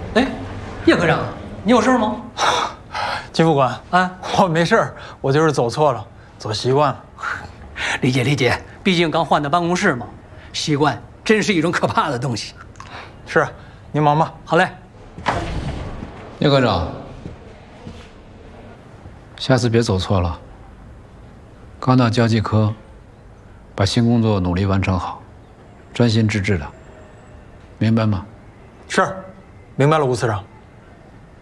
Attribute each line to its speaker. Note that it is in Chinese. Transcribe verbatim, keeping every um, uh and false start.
Speaker 1: 哎，叶科长，你有事吗？
Speaker 2: 金副官，
Speaker 1: 啊，
Speaker 2: 我没事儿，我就是走错了，走习惯了。
Speaker 1: 理解理解，毕竟刚换的办公室嘛，习惯真是一种可怕的东西。
Speaker 2: 是，您忙吧。
Speaker 1: 好嘞。
Speaker 3: 叶科长，下次别走错了。刚到交际科，把新工作努力完成好，专心致志的，明白吗？
Speaker 2: 是，明白了，吴次长。